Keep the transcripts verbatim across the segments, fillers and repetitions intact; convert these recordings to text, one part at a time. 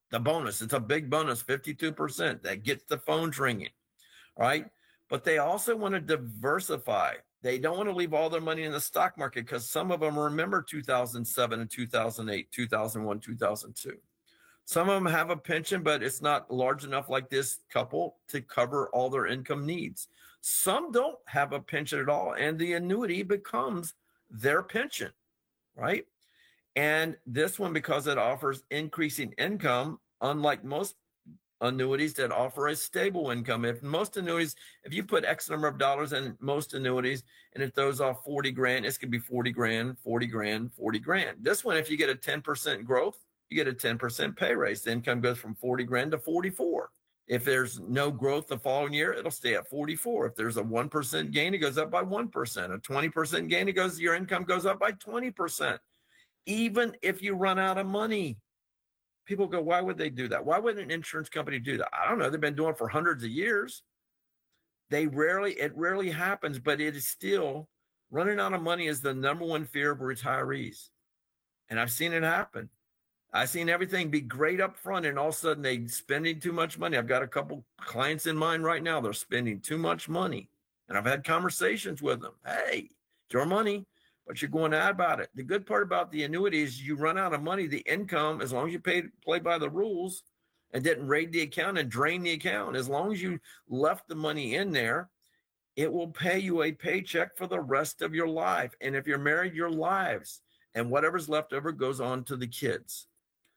The bonus, it's a big bonus, fifty-two percent. That gets the phones ringing, right? But they also want to diversify. They don't want to leave all their money in the stock market because some of them remember two thousand seven and two thousand eight, two thousand one, two thousand two. Some of them have a pension, but it's not large enough like this couple to cover all their income needs. Some don't have a pension at all, and the annuity becomes their pension, right? And this one, because it offers increasing income, unlike most annuities that offer a stable income. If most annuities, if you put X number of dollars in most annuities and it throws off forty grand, it's going to be forty grand, forty grand, forty grand. This one, if you get a ten percent growth, you get a ten percent pay raise. The income goes from forty grand to forty-four. If there's no growth the following year, it'll stay at forty-four. If there's a one percent gain, it goes up by one percent. A twenty percent gain, it goes, your income goes up by twenty percent. Even if you run out of money. People go, why would they do that? Why would an insurance company do that? I don't know. They've been doing it for hundreds of years. They rarely, it rarely happens, but it is still, running out of money is the number one fear of retirees. And I've seen it happen. I've seen everything be great up front, and all of a sudden they're spending too much money. I've got a couple clients in mind right now. They're spending too much money. And I've had conversations with them. Hey, it's your money, but you're going out about it. The good part about the annuity is you run out of money, the income, as long as you pay, play by the rules and didn't raid the account and drain the account, as long as you left the money in there, it will pay you a paycheck for the rest of your life. And if you're married, your lives, and whatever's left over goes on to the kids.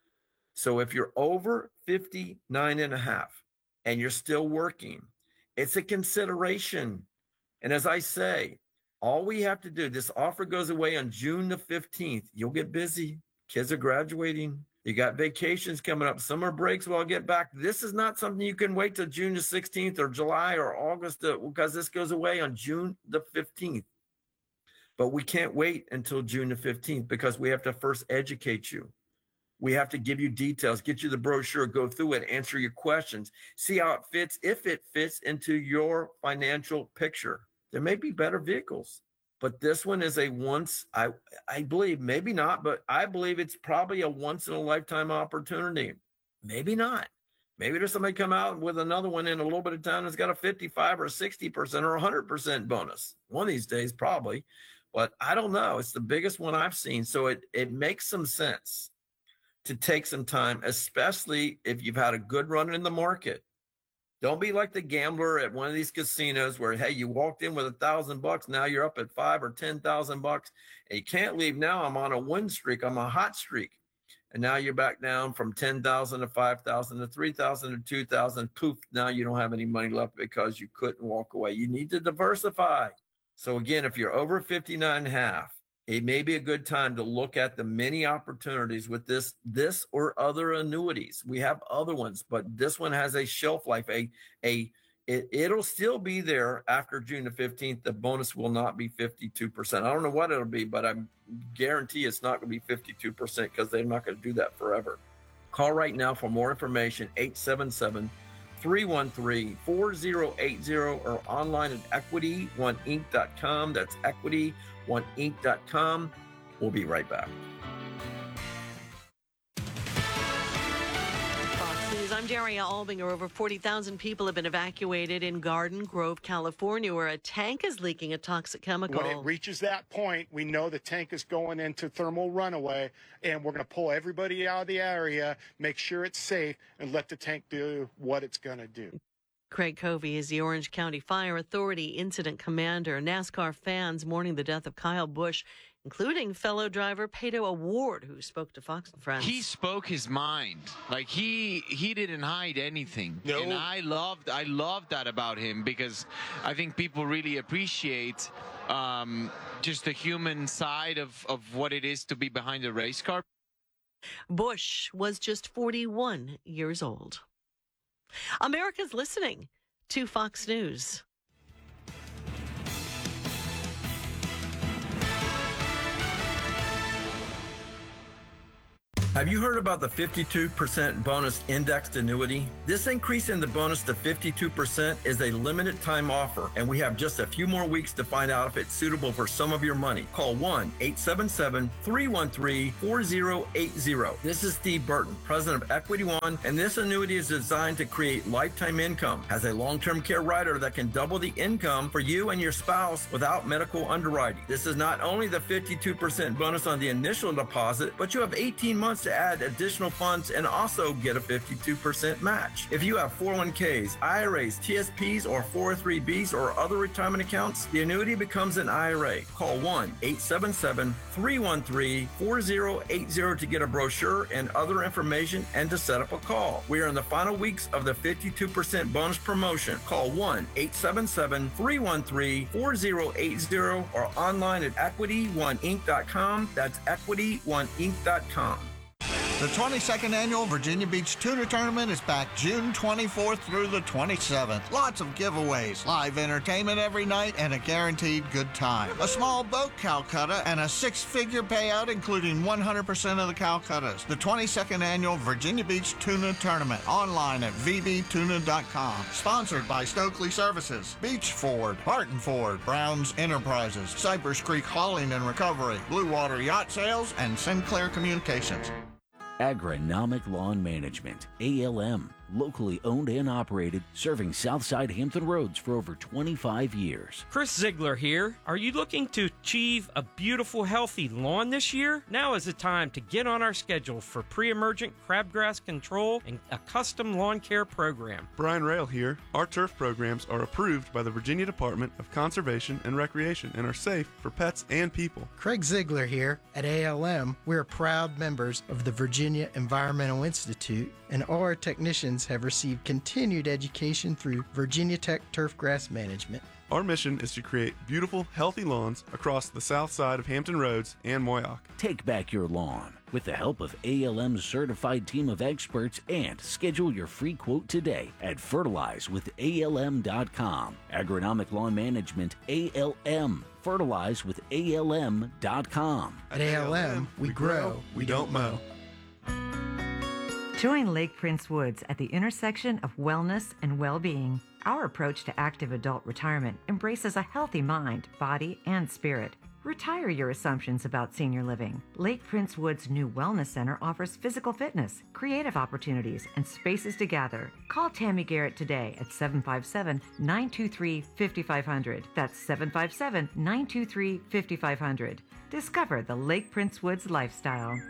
So if you're over fifty-nine and a half and you're still working, it's a consideration. And as I say, all we have to do, this offer goes away on June the fifteenth. You'll get busy. Kids are graduating. You got vacations coming up, summer breaks. Well, I'll get back. This is not something you can wait till June the sixteenth or July or August to, because this goes away on June the fifteenth. But we can't wait until June the fifteenth because we have to first educate you. We have to give you details, get you the brochure, go through it, answer your questions, see how it fits, if it fits into your financial picture. There may be better vehicles, but this one is a once, I I believe, maybe not, but I believe it's probably a once in a lifetime opportunity. Maybe not. Maybe there's somebody come out with another one in a little bit of time that's got a fifty-five or sixty percent or one hundred percent bonus. One of these days, probably, but I don't know. It's the biggest one I've seen. So it, it makes some sense to take some time, especially if you've had a good run in the market. Don't be like the gambler at one of these casinos where, hey, you walked in with a thousand bucks. Now you're up at five or ten thousand bucks, and you can't leave. Now I'm on a win streak. I'm a hot streak, and now you're back down from ten thousand to five thousand to three thousand to two thousand. Poof! Now you don't have any money left because you couldn't walk away. You need to diversify. So again, if you're over fifty-nine and a half, it may be a good time to look at the many opportunities with this, this or other annuities. We have other ones, but this one has a shelf life. A, a, it, it'll still be there after June the fifteenth. The bonus will not be fifty-two percent. I don't know what it'll be, but I guarantee it's not going to be fifty-two percent because they're not going to do that forever. Call right now for more information, eight seven seven, three one three, four zero eight zero, or online at equity one inc dot com. That's equity one inc dot com. We'll be right back. Fox News, I'm Daria Albinger. Over forty thousand people have been evacuated in Garden Grove, California, where a tank is leaking a toxic chemical. When it reaches that point, we know the tank is going into thermal runaway, and we're going to pull everybody out of the area, make sure it's safe, and let the tank do what it's going to do. Craig Covey is the Orange County Fire Authority incident commander. NASCAR fans mourning the death of Kyle Busch, including fellow driver Pato O'Ward, who spoke to Fox and Friends. He spoke his mind. Like he he didn't hide anything. No. And I loved I loved that about him because I think people really appreciate um, just the human side of, of what it is to be behind a race car. Bush was just forty-one years old. America's listening to Fox News. Have you heard about the fifty-two percent bonus indexed annuity? This increase in the bonus to fifty-two percent is a limited time offer, and we have just a few more weeks to find out if it's suitable for some of your money. Call one eight seven seven, three one three, four zero eight zero. This is Steve Burton, president of Equity One, and this annuity is designed to create lifetime income. Has a long-term care rider that can double the income for you and your spouse without medical underwriting. This is not only the fifty-two percent bonus on the initial deposit, but you have eighteen months to add additional funds and also get a fifty-two percent match. If you have four oh one k's, I R As, T S Ps, or four oh three B's or other retirement accounts, the annuity becomes an I R A. Call one eight seven seven, three one three, four zero eight zero to get a brochure and other information and to set up a call. We are in the final weeks of the fifty-two percent bonus promotion. Call one eight seven seven, three one three, four zero eight zero or online at equity one inc dot com. That's equity one inc dot com. The twenty-second Annual Virginia Beach Tuna Tournament is back June twenty-fourth through the twenty-seventh. Lots of giveaways, live entertainment every night, and a guaranteed good time. A small boat Calcutta and a six-figure payout, including one hundred percent of the Calcuttas. The twenty-second Annual Virginia Beach Tuna Tournament, online at v b tuna dot com. Sponsored by Stokely Services, Beach Ford, Barton Ford, Browns Enterprises, Cypress Creek Hauling and Recovery, Blue Water Yacht Sales, and Sinclair Communications. Agronomic Lawn Management, A L M, locally owned and operated, serving Southside Hampton Roads for over twenty-five years. Chris Ziegler here. Are you looking to achieve a beautiful, healthy lawn this year? Now is the time to get on our schedule for pre-emergent crabgrass control and a custom lawn care program. Brian Rail here. Our turf programs are approved by the Virginia Department of Conservation and Recreation and are safe for pets and people. Craig Ziegler here. At A L M, we're proud members of the Virginia Environmental Institute, and all our technicians have received continued education through Virginia Tech Turfgrass Management. Our mission is to create beautiful, healthy lawns across the south side of Hampton Roads and Moyock. Take back your lawn with the help of A L M's certified team of experts and schedule your free quote today at fertilize with A L M dot com. Agronomic Lawn Management, A L M. fertilize with A L M dot com. At A L M, we grow, we don't mow. Join Lake Prince Woods at the intersection of wellness and well-being. Our approach to active adult retirement embraces a healthy mind, body, and spirit. Retire your assumptions about senior living. Lake Prince Woods' new Wellness Center offers physical fitness, creative opportunities, and spaces to gather. Call Tammy Garrett today at seven five seven, nine two three, five five zero zero. That's seven five seven, nine two three, five five zero zero. Discover the Lake Prince Woods lifestyle.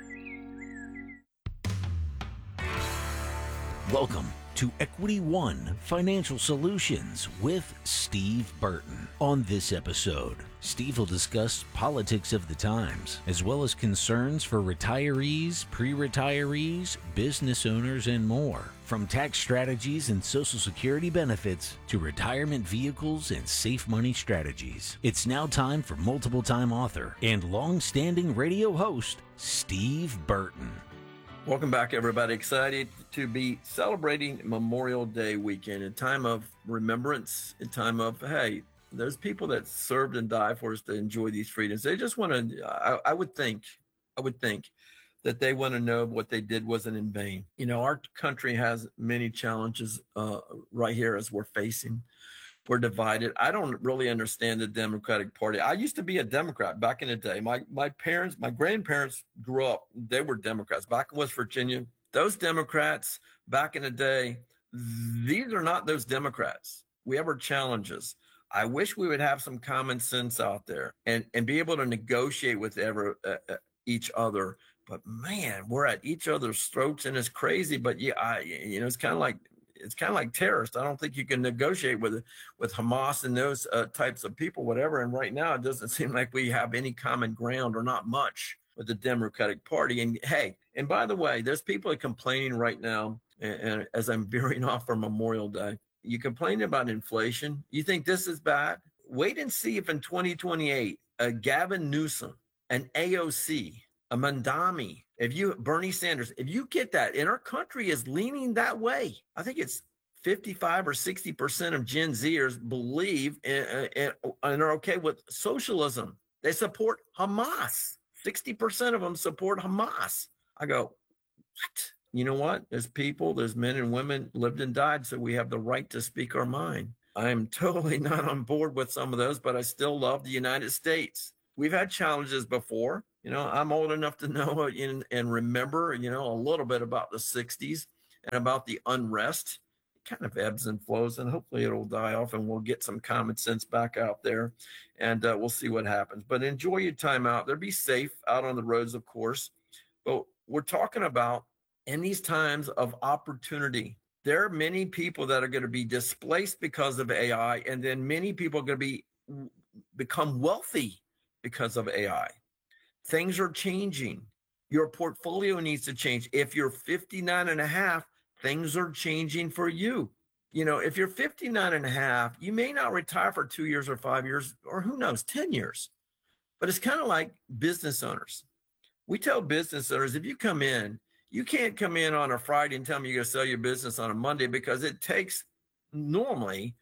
Welcome to Equity One Financial Solutions with Steve Burton. On this episode, Steve will discuss politics of the times, as well as concerns for retirees, pre-retirees, business owners, and more. From tax strategies and Social Security benefits to retirement vehicles and safe money strategies. It's now time for multiple-time author and long-standing radio host, Steve Burton. Welcome back, everybody. Excited to be celebrating Memorial Day weekend, a time of remembrance, a time of, hey, there's people that served and died for us to enjoy these freedoms. They just want to, I, I would think, I would think that they want to know what they did wasn't in vain. You know, our country has many challenges uh, right here as we're facing. We're divided. I don't really understand the Democratic Party. I used to be a Democrat back in the day. My my parents, my grandparents grew up, they were Democrats back in West Virginia. Those Democrats back in the day, these are not those Democrats. We have our challenges. I wish we would have some common sense out there and, and be able to negotiate with ever, uh, uh, each other. But man, we're at each other's throats and it's crazy. But yeah, I, you know, it's kind of like, it's kind of like terrorists. I don't think you can negotiate with with Hamas and those uh, types of people, whatever. And right now, it doesn't seem like we have any common ground or not much with the Democratic Party. And hey, and by the way, there's people complaining right now, and, and as I'm veering off for Memorial Day, you complain about inflation. You think this is bad? Wait and see if in twenty twenty-eight, a Gavin Newsom, an A O C, a Mandami, if you, Bernie Sanders, if you get that, and our country is leaning that way, I think it's fifty-five or sixty percent of Gen Zers believe in, in, and are okay with socialism. They support Hamas. sixty percent of them support Hamas. I go, What? You know what? There's people, there's men and women lived and died, so we have the right to speak our mind. I'm totally not on board with some of those, but I still love the United States. We've had challenges before. You know, I'm old enough to know and, and remember, you know, a little bit about the sixties and about the unrest. It kind of ebbs and flows, and hopefully it'll die off and we'll get some common sense back out there, and uh, we'll see what happens. But enjoy your time out there. Be safe out on the roads, of course. But we're talking about in these times of opportunity, there are many people that are going to be displaced because of A I, and then many people are going to be become wealthy because of A I. Things are changing. Your portfolio needs to change. If you're fifty-nine and a half, things are changing for you. You know, if you're fifty-nine and a half, you may not retire for two years or five years, or who knows, ten years. But it's kind of like business owners. We tell business owners, if you come in, you can't come in on a Friday and tell me you're going to sell your business on a Monday, because it takes normally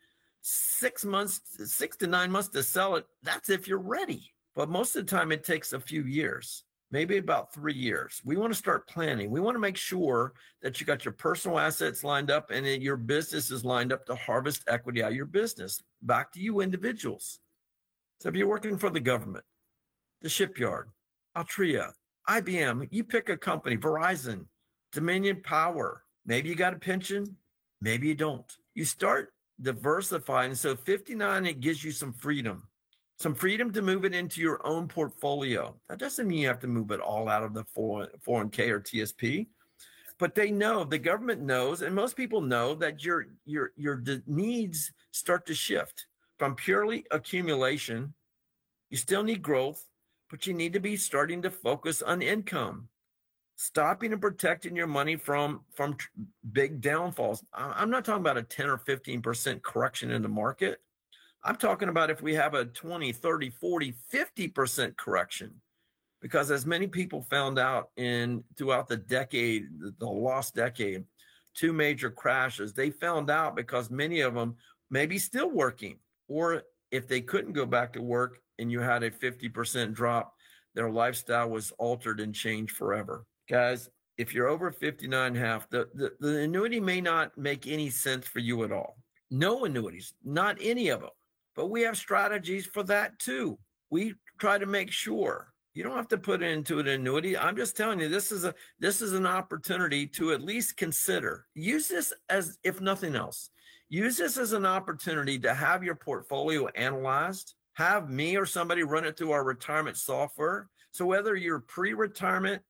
six months, six to nine months to sell it. That's if you're ready. But most of the time it takes a few years, maybe about three years. We want to start planning. We want to make sure that you got your personal assets lined up and that your business is lined up to harvest equity out of your business. Back to you individuals. So if you're working for the government, the shipyard, Altria, I B M, you pick a company, Verizon, Dominion Power. Maybe you got a pension, maybe you don't. You start diversifying. So fifty-nine, it gives you some freedom. Some freedom to move it into your own portfolio. That doesn't mean you have to move it all out of the four oh one k or T S P, but they know, the government knows, and most people know that your your your needs start to shift from purely accumulation. You still need growth, but you need to be starting to focus on income, stopping and protecting your money from from big downfalls. I'm not talking about a ten or fifteen percent correction in the market. I'm talking about if we have a twenty, thirty, forty, fifty percent correction, because as many people found out in throughout the decade, the lost decade, two major crashes, they found out because many of them may be still working, or if they couldn't go back to work and you had a fifty percent drop, their lifestyle was altered and changed forever. Guys, if you're over fifty-nine and a half, the, the, the annuity may not make any sense for you at all. No annuities, not any of them. But we have strategies for that too. We try to make sure you don't have to put it into an annuity. I'm just telling you, this is a this is an opportunity to at least consider. Use this as, if nothing else, use this as an opportunity to have your portfolio analyzed. Have me or somebody run it through our retirement software. So whether you're pre-retirement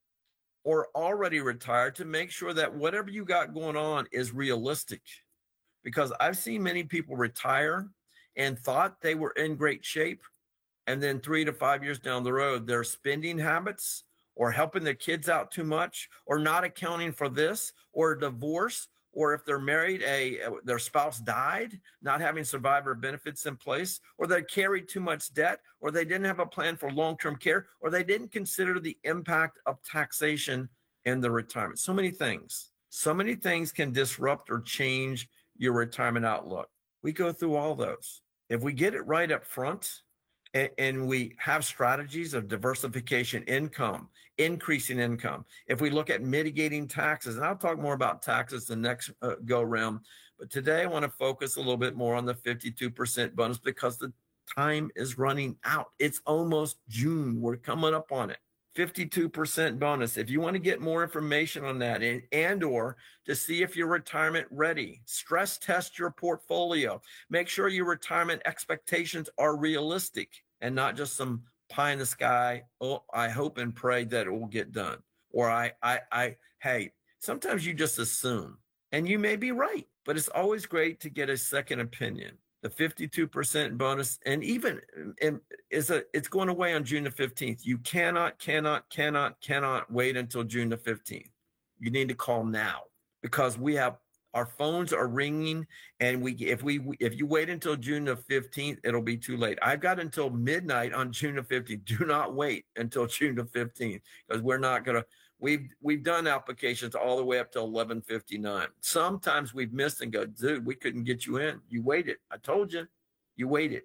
or already retired, to make sure that whatever you got going on is realistic. Because I've seen many people retire and thought they were in great shape, and then three to five years down the road, their spending habits or helping their kids out too much, or not accounting for this, or a divorce, or if they're married, a their spouse died, not having survivor benefits in place, or they carried too much debt, or they didn't have a plan for long-term care, or they didn't consider the impact of taxation in the retirement. So many things. So many things can disrupt or change your retirement outlook. We go through all those. If we get it right up front, and, and we have strategies of diversification, income, increasing income, if we look at mitigating taxes, and I'll talk more about taxes the next uh, go round, but today I want to focus a little bit more on the fifty-two percent bonus, because the time is running out. It's almost June. We're coming up on it. fifty-two percent bonus. If you want to get more information on that, and, and or to see if you're retirement ready, stress test your portfolio. Make sure your retirement expectations are realistic and not just some pie in the sky. Oh, I hope and pray that it will get done. Or I, I, I, hey, sometimes you just assume, and you may be right, but it's always great to get a second opinion. The fifty-two percent bonus, and even and is a it's going away on June the fifteenth. You cannot, cannot, cannot, cannot wait until June the fifteenth. You need to call now, because we have our phones are ringing, and we if we if you wait until June the fifteenth, it'll be too late. I've got until midnight on June the fifteenth. Do not wait until June the fifteenth, because we're not gonna. We've we've done applications all the way up to eleven fifty-nine. Sometimes we've missed and go, dude, we couldn't get you in. You waited. I told you, you waited.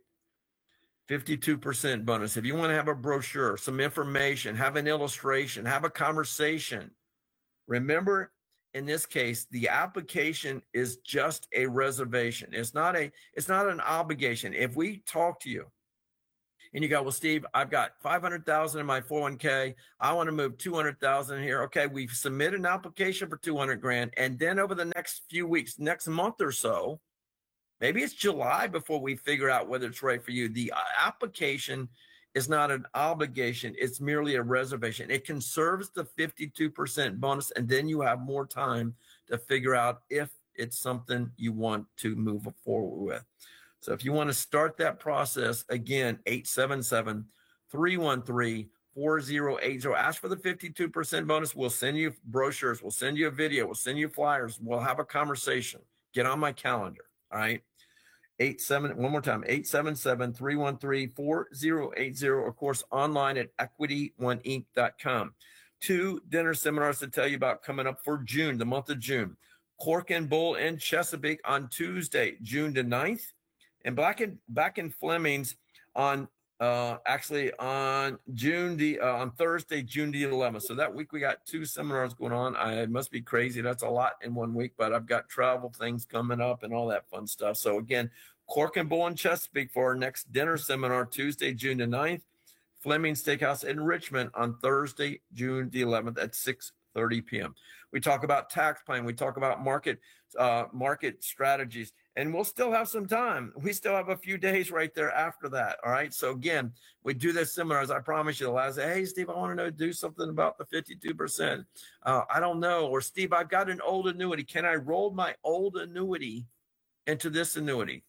fifty-two percent bonus. If you want to have a brochure, some information, have an illustration, have a conversation, Remember, in this case, the application is just a reservation. It's not a, it's not an obligation. If we talk to you and you go, well, Steve, I've got five hundred thousand in my four oh one k. I want to move two hundred thousand here. Okay, we submit an application for two hundred grand. And then over the next few weeks, next month or so, maybe it's July before we figure out whether it's right for you. The application is not an obligation. It's merely a reservation. It conserves the fifty-two percent bonus, and then you have more time to figure out if it's something you want to move forward with. So if you want to start that process, again, eight seven seven, three one three, four oh eight zero. Ask for the fifty-two percent bonus. We'll send you brochures. We'll send you a video. We'll send you flyers. We'll have a conversation. Get on my calendar. All right. Eight seven one more time, eight seven seven, three one three, four oh eight zero. Of course, online at equity one inc dot com. Two dinner seminars to tell you about coming up for June, the month of June. Cork and Bull in Chesapeake on Tuesday, June the ninth. And back in back in Fleming's on uh actually on June the uh, on Thursday, June the eleventh. So that week we got two seminars going on. I it must be crazy. That's a lot in one week, but I've got travel things coming up and all that fun stuff. So again, Cork and Bull in Chesapeake for our next dinner seminar, Tuesday, June the ninth. Fleming Steakhouse in Richmond on Thursday, June the eleventh at six thirty p.m. We talk about tax planning. We talk about market uh, market strategies, and we'll still have some time. We still have a few days right there after that. All right. So again, we do this seminars. I promise you, the last day, hey, Steve, I want to know, do something about the fifty-two percent. Uh, I don't know. Or Steve, I've got an old annuity. Can I roll my old annuity into this annuity?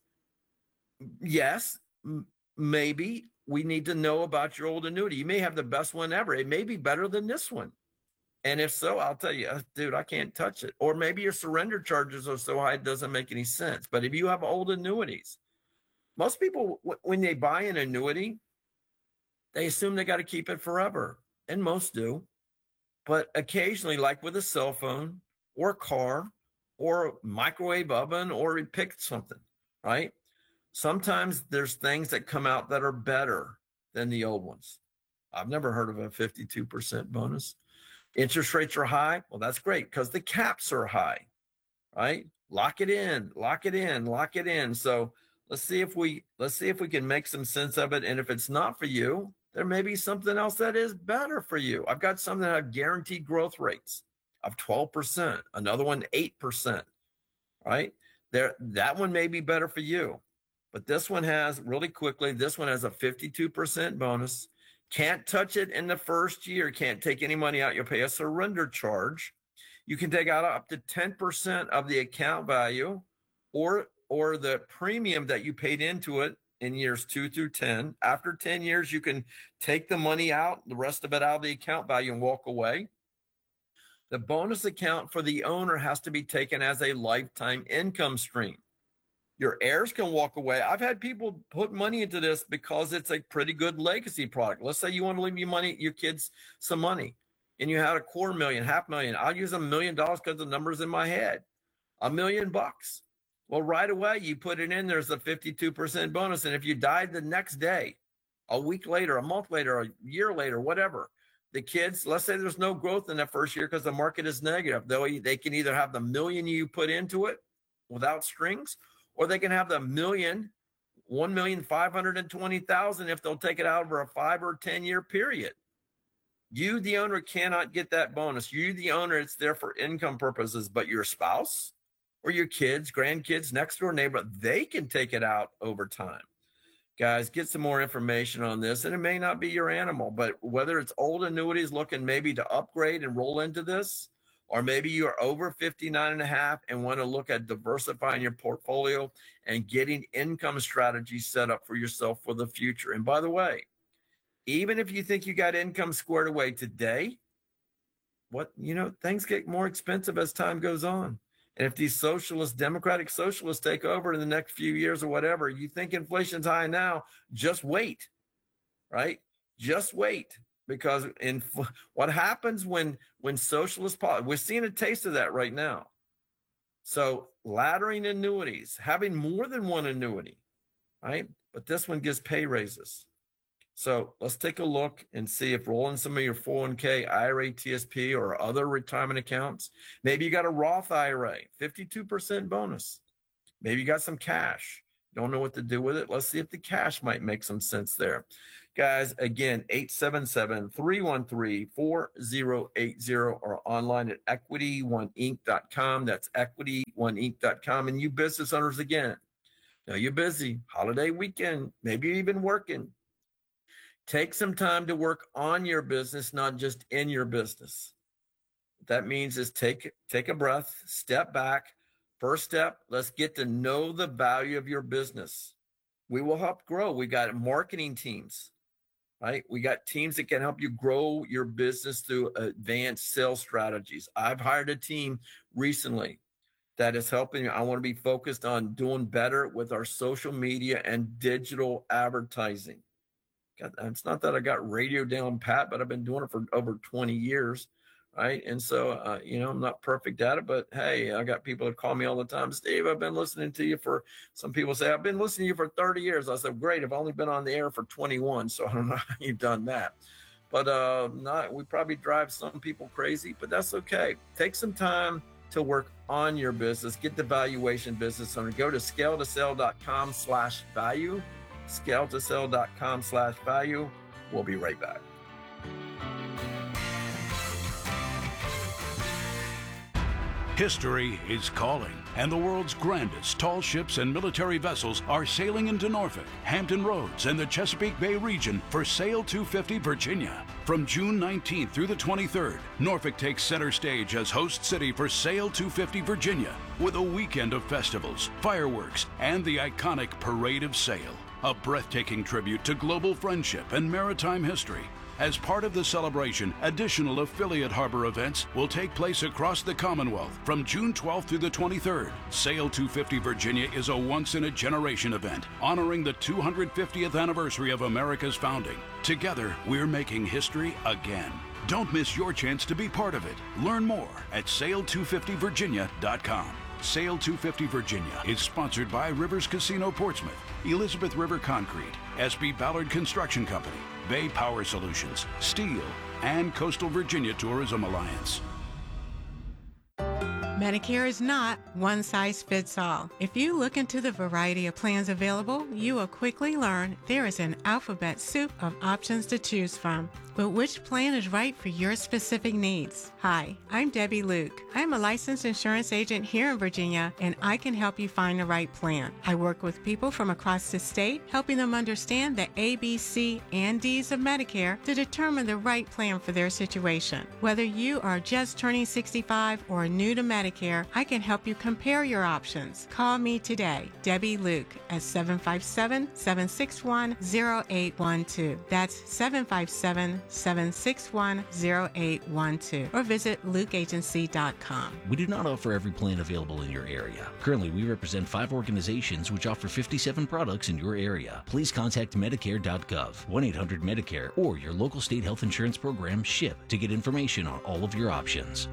Yes, m- maybe. We need to know about your old annuity. You may have the best one ever. It may be better than this one. And if so, I'll tell you, dude, I can't touch it. Or maybe your surrender charges are so high it doesn't make any sense. But if you have old annuities, most people, w- when they buy an annuity, they assume they got to keep it forever. And most do. But occasionally, like with a cell phone or a car or a microwave oven, or you pick something, right? Sometimes there's things that come out that are better than the old ones. I've never heard of a fifty-two percent bonus. Interest rates are high. Well, that's great because the caps are high, right? Lock it in, lock it in, lock it in. So let's see if we let's see if we can make some sense of it. And if it's not for you, there may be something else that is better for you. I've got some that have guaranteed growth rates of twelve percent, another one eight percent, right? There, that one may be better for you. But this one has, really quickly, this one has a fifty-two percent bonus. Can't touch it in the first year. Can't take any money out. You'll pay a surrender charge. You can take out up to ten percent of the account value or, or the premium that you paid into it in years two through ten. After ten years, you can take the money out, the rest of it out of the account value, and walk away. The bonus account for the owner has to be taken as a lifetime income stream. Your heirs can walk away. I've had people put money into this because it's a pretty good legacy product. Let's say you want to leave your money, your kids some money, and you had a quarter million, half million. I'll use a million dollars because the number's in my head. A million bucks. Well, right away, you put it in, there's a fifty-two percent bonus. And if you died the next day, a week later, a month later, a year later, whatever, the kids, let's say there's no growth in that first year because the market is negative. They, they can either have the million you put into it without strings, or they can have the million, one million five hundred and twenty thousand if they'll take it out over a five or ten year period. You, the owner, cannot get that bonus. You, the owner, it's there for income purposes, but your spouse or your kids, grandkids, next door neighbor, they can take it out over time. Guys, get some more information on this, and it may not be your animal, but whether it's old annuities looking maybe to upgrade and roll into this, or maybe you're over fifty-nine and a half and want to look at diversifying your portfolio and getting income strategies set up for yourself for the future. And by the way, even if you think you got income squared away today, what, you know, things get more expensive as time goes on. And if these socialist, democratic socialists take over in the next few years or whatever, you think inflation's high now, just wait, right? Just wait. Because in what happens when when socialist politics, we're seeing a taste of that right now. So laddering annuities, having more than one annuity, right? But this one gives pay raises. So let's take a look and see if rolling some of your four oh one k, I R A, T S P, or other retirement accounts. Maybe you got a Roth I R A, fifty-two percent bonus. Maybe you got some cash. Don't know what to do with it. Let's see if the cash might make some sense there. Guys, again, eight seven seven, three one three, four zero eight zero or online at equity one inc dot com. That's equity one inc dot com. And you business owners, again, now you're busy, holiday weekend, maybe you're even working. Take some time to work on your business, not just in your business. What that means is take, take a breath, step back. First step, let's get to know the value of your business. We will help grow. We got marketing teams, right? We got teams that can help you grow your business through advanced sales strategies. I've hired a team recently that is helping. I want to be focused on doing better with our social media and digital advertising. It's not that I got radio down pat, but I've been doing it for over twenty years, right? And so, uh, you know, I'm not perfect at it, but hey, I got people that call me all the time. Steve, I've been listening to you for, some people say, I've been listening to you for thirty years. I said, great, I've only been on the air for twenty-one, so I don't know how you've done that. But uh, not, we probably drive some people crazy, but that's okay. Take some time to work on your business, get the valuation business owner. Go to scale to sell dot com slash value. scale to sell dot com slash value. We'll be right back. History is calling, and the world's grandest tall ships and military vessels are sailing into Norfolk, Hampton Roads, and the Chesapeake Bay region for Sail two fifty Virginia. From June nineteenth through the twenty-third, Norfolk takes center stage as host city for Sail two fifty Virginia, with a weekend of festivals, fireworks, and the iconic Parade of Sail, a breathtaking tribute to global friendship and maritime history. As part of the celebration, additional affiliate harbor events will take place across the Commonwealth from June twelfth through the twenty-third. Sail two fifty Virginia is a once-in-a-generation event honoring the two hundred fiftieth anniversary of America's founding. Together, we're making history again. Don't miss your chance to be part of it. Learn more at sail two fifty virginia dot com. Sail two fifty Virginia is sponsored by Rivers Casino Portsmouth, Elizabeth River Concrete, S B Ballard Construction Company, Bay Power Solutions, Steel, and Coastal Virginia Tourism Alliance. Medicare is not one size fits all. If you look into the variety of plans available, you will quickly learn there is an alphabet soup of options to choose from. But which plan is right for your specific needs? Hi, I'm Debbie Luke. I'm a licensed insurance agent here in Virginia, and I can help you find the right plan. I work with people from across the state, helping them understand the A, B, C, and D's of Medicare to determine the right plan for their situation. Whether you are just turning sixty-five or new to Medicare, I can help you compare your options. Call me today, Debbie Luke, at seven five seven, seven six one, zero eight one two. That's seven five seven, seven six one, zero eight one two, or visit luke agency dot com. We do not offer every plan available in your area. Currently, we represent five organizations which offer fifty-seven products in your area. Please contact medicare dot gov, one eight hundred Medicare, or your local state health insurance program, SHIP, to get information on all of your options.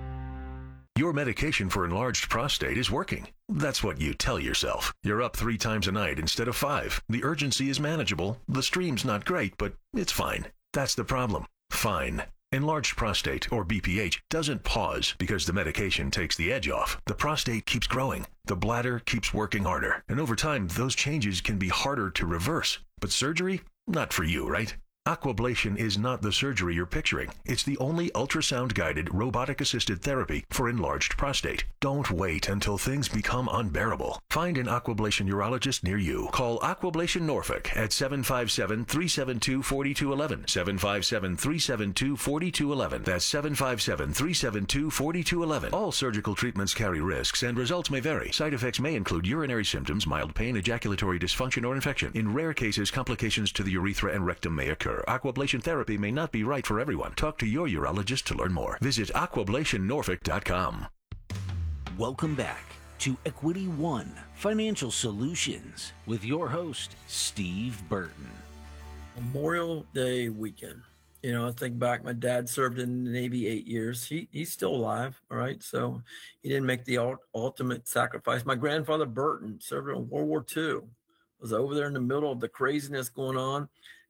Your medication for enlarged prostate is working. That's what you tell yourself. You're up three times a night instead of five. The urgency is manageable. The stream's not great, but it's fine. That's the problem. Fine. Enlarged prostate, or B P H, doesn't pause because the medication takes the edge off. The prostate keeps growing. The bladder keeps working harder. And over time, those changes can be harder to reverse. But surgery? Not for you, right? Aquablation is not the surgery you're picturing. It's the only ultrasound-guided, robotic-assisted therapy for enlarged prostate. Don't wait until things become unbearable. Find an Aquablation urologist near you. Call Aquablation Norfolk at seven five seven, three seven two, four two one one. seven five seven, three seven two, four two one one. That's seven five seven, three seven two, four two one one. All surgical treatments carry risks, and results may vary. Side effects may include urinary symptoms, mild pain, ejaculatory dysfunction, or infection. In rare cases, complications to the urethra and rectum may occur. Aquablation therapy may not be right for everyone. Talk to your urologist to learn more. Visit aquablation norfolk dot com. Welcome back to Equity One Financial Solutions with your host, Steve Burton. Memorial Day weekend. You know, I think back, my dad served in the Navy eight years. He He's still alive, all right? So he didn't make the ult- ultimate sacrifice. My grandfather, Burton, served in World War Two. Was over there in the middle of the craziness going on.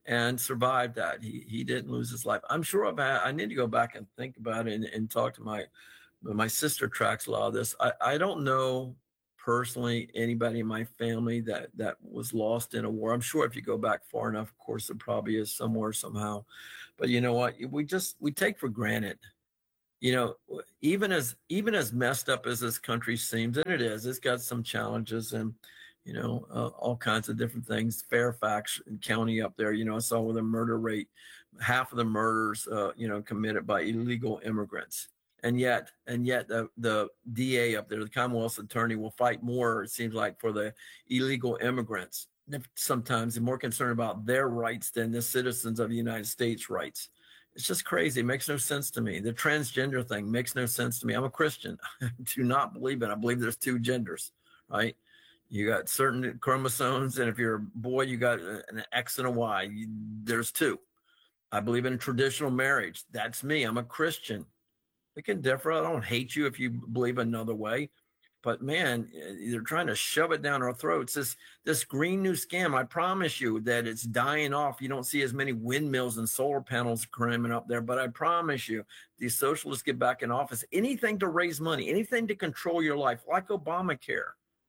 and survived that. He he didn't lose his life. I'm sure I've had, I need to go back and think about it and, and talk to my my sister tracks a lot of this. I, I don't know personally anybody in my family that that was lost in a war. I'm sure if you go back far enough, of course, there probably is somewhere somehow. But you know what? We just we take for granted. You know, even as even as messed up as this country seems, and it is, it's got some challenges and, you know, uh, all kinds of different things. Fairfax County up there, you know, I saw with a murder rate, half of the murders, uh, you know, committed by illegal immigrants. And yet, and yet the, the D A up there, the Commonwealth's attorney, will fight more, it seems like, for the illegal immigrants. Sometimes they're more concerned about their rights than the citizens of the United States' rights. It's just crazy. It makes no sense to me. The transgender thing makes no sense to me. I'm a Christian. I do not believe it. I believe there's two genders, right? You got certain chromosomes, and if you're a boy, you got an X and a Y. You, there's two. I believe in traditional marriage. That's me. I'm a Christian. We can differ. I don't hate you if you believe another way. But man, they're trying to shove it down our throats. This this green new scam, I promise you that it's dying off. You don't see as many windmills and solar panels cramming up there, but I promise you, these socialists get back in office. Anything to raise money, anything to control your life, like Obamacare.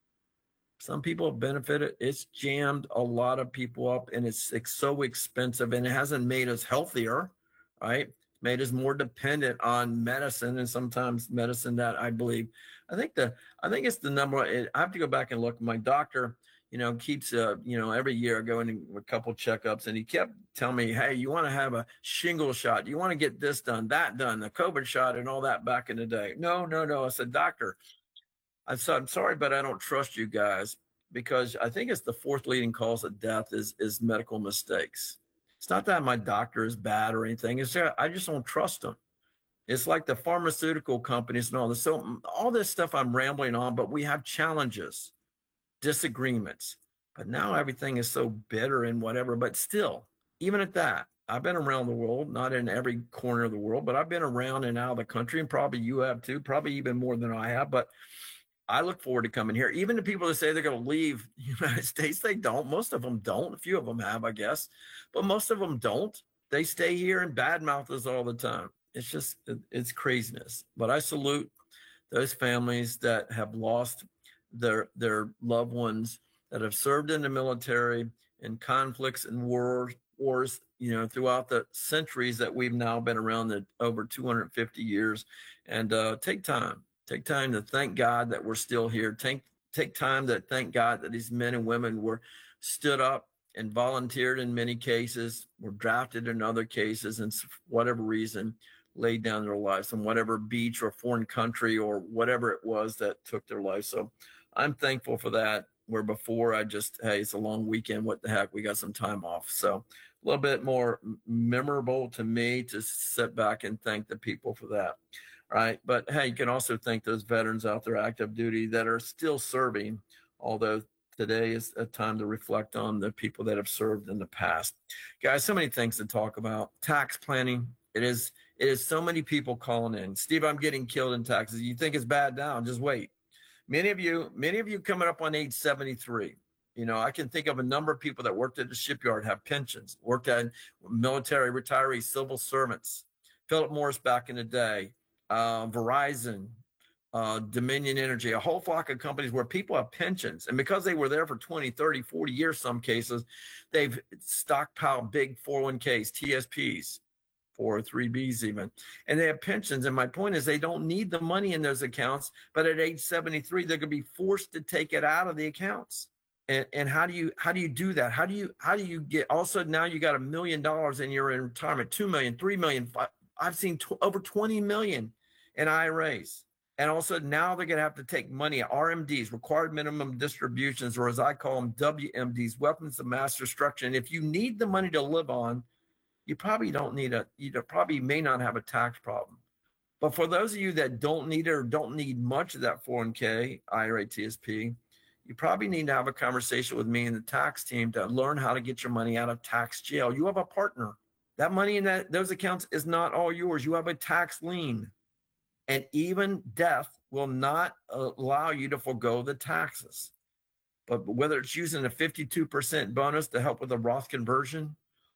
Some people have benefited. It's jammed a lot of people up, and it's, it's so expensive, and it hasn't made us healthier, right? Made us more dependent on medicine, and sometimes medicine that I believe, I think the, I think it's the number. I have to go back and look. My doctor, you know, keeps, uh, you know, every year going a couple checkups, and he kept telling me, hey, you want to have a shingle shot? You want to get this done, that done, the COVID shot, and all that back in the day? No, no, no. I said, doctor, I said, I'm sorry, but I don't trust you guys, because I think it's the fourth leading cause of death is is medical mistakes. It's not that my doctor is bad or anything. It's that I just don't trust them. It's like the pharmaceutical companies and all this. So all this stuff I'm rambling on, but we have challenges, disagreements. But now everything is so bitter and whatever. But still, even at that, I've been around the world, not in every corner of the world, but I've been around and out of the country, and probably you have too, probably even more than I have. But I look forward to coming here. Even the people that say they're going to leave the United States, they don't. Most of them don't. A few of them have, I guess. But most of them don't. They stay here and badmouth us all the time. It's just, it's craziness. But I salute those families that have lost their their loved ones, that have served in the military, in conflicts and wars, wars, you know, throughout the centuries that we've now been around, the over two hundred fifty years. And uh, take time. Take time to thank God that we're still here. Take take time to thank God that these men and women were stood up and volunteered in many cases, were drafted in other cases, and for whatever reason, laid down their lives on whatever beach or foreign country or whatever it was that took their life. So I'm thankful for that. Where before I just, hey, it's a long weekend. What the heck? We got some time off. So a little bit more memorable to me to sit back and thank the people for that. Right. But hey, you can also thank those veterans out there active duty that are still serving, although today is a time to reflect on the people that have served in the past. Guys, so many things to talk about. Tax planning. It is, it is so many people calling in. Steve, I'm getting killed in taxes. You think it's bad now? Just wait. Many of you, many of you coming up on age seventy-three. You know, I can think of a number of people that worked at the shipyard, have pensions, worked at military, retirees, civil servants. Philip Morris back in the day. Uh, Verizon, uh, Dominion Energy, a whole flock of companies where people have pensions. And because they were there for twenty, thirty, forty years, some cases, they've stockpiled big four oh one Ks, T S Ps, four oh three Bs even. And they have pensions. And my point is they don't need the money in those accounts. But at age seventy-three, they're going to be forced to take it out of the accounts. And, and how do you how do you do that? How do you how do you get all of a sudden now you got a million dollars and you're in retirement, two million, three million, five, I've seen tw- over twenty million in I R As. And also now they're going to have to take money, R M Ds, required minimum distributions, or as I call them, W M Ds, weapons of mass destruction. And if you need the money to live on, you probably don't need a, you probably may not have a tax problem. But for those of you that don't need it or don't need much of that four oh one K, I R A, T S P, you probably need to have a conversation with me and the tax team to learn how to get your money out of tax jail. You have a partner. That money in that those accounts is not all yours. You have a tax lien. And even death will not allow you to forego the taxes. But whether it's using a fifty-two percent bonus to help with the Roth conversion,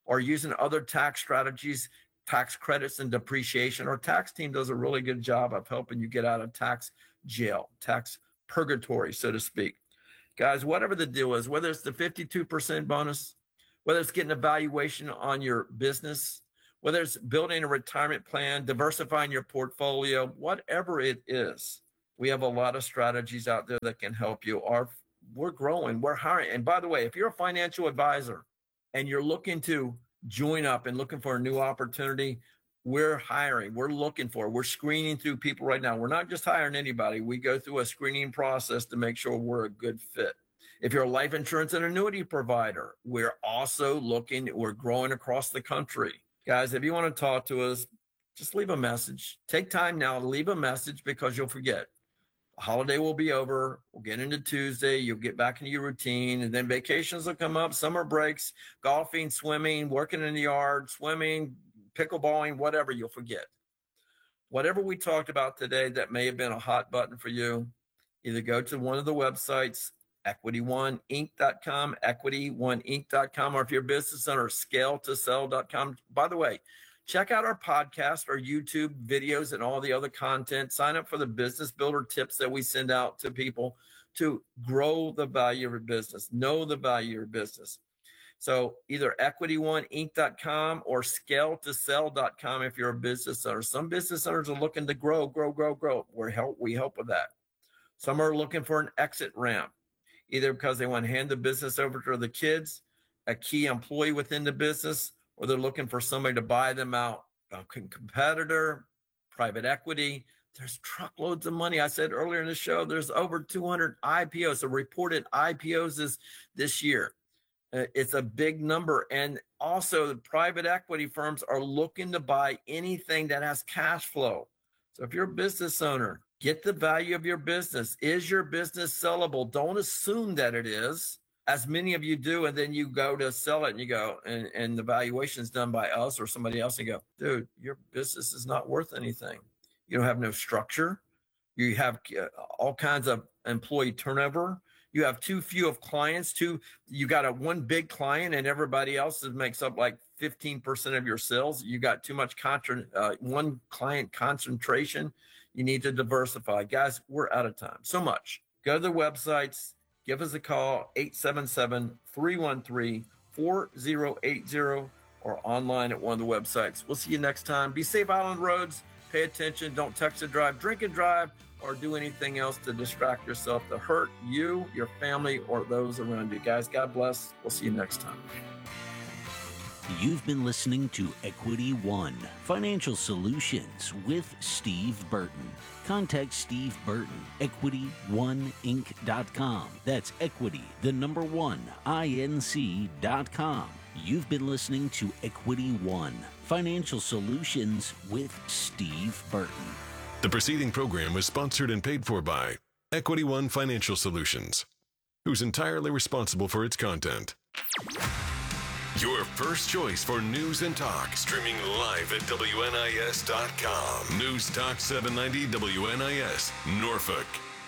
or using other tax strategies, tax credits and depreciation. Our tax team does a really good job of helping you get out of tax jail, tax purgatory, so to speak. Guys, whatever the deal is, whether it's the fifty-two percent bonus, whether it's getting a valuation on your business, whether it's building a retirement plan, diversifying your portfolio, whatever it is, we have a lot of strategies out there that can help you. Our, we're growing, we're hiring. And by the way, if you're a financial advisor and you're looking to join up and looking for a new opportunity, we're hiring, we're looking for, we're screening through people right now. We're not just hiring anybody. We go through a screening process to make sure we're a good fit. If you're a life insurance and annuity provider, we're also looking, we're growing across the country. Guys, if you want to talk to us, just leave a message. Take time now to leave a message because you'll forget. The holiday will be over. We'll get into Tuesday. You'll get back into your routine, and then vacations will come up, summer breaks, golfing, swimming, working in the yard, swimming, pickleballing, whatever, you'll forget. Whatever we talked about today that may have been a hot button for you, either go to one of the websites, equity one inc dot com, equity one inc dot com, or if you're a business owner, scale to sell dot com. By the way, check out our podcast, our YouTube videos, and all the other content. Sign up for the business builder tips that we send out to people to grow the value of your business, know the value of your business. So either equity one inc dot com or scale to sell dot com if you're a business owner. Some business owners are looking to grow, grow, grow, grow. We're help, we help with that. Some are looking for an exit ramp, either because they want to hand the business over to the kids, a key employee within the business, or they're looking for somebody to buy them out, a competitor, private equity. There's truckloads of money. I said earlier in the show, there's over two hundred I P Os. So reported I P Os this, this year. Uh, it's a big number. And also the private equity firms are looking to buy anything that has cash flow. So if you're a business owner, get the value of your business. Is your business sellable? Don't assume that it is, as many of you do, and then you go to sell it and you go, and, and the valuation is done by us or somebody else, and you go, dude, your business is not worth anything. You don't have no structure. You have all kinds of employee turnover. You have too few of clients. Too, you got a one big client and everybody else makes up like fifteen percent of your sales. You got too much contra, uh, one client concentration. You need to diversify. Guys, we're out of time. So much. Go to the websites. Give us a call, eight seven seven, three one three, four zero eight zero, or online at one of the websites. We'll see you next time. Be safe out on the roads. Pay attention. Don't text and drive, drink and drive, or do anything else to distract yourself to hurt you, your family, or those around you. Guys, God bless. We'll see you next time. You've been listening to Equity One Financial Solutions with Steve Burton. Contact Steve Burton, equity one inc dot com. That's equity, the number one, inc dot com. You've been listening to Equity One Financial Solutions with Steve Burton. The preceding program was sponsored and paid for by Equity One Financial Solutions, who's entirely responsible for its content. Your first choice for news and talk, streaming live at W N I S dot com. News Talk seven ninety W N I S, Norfolk.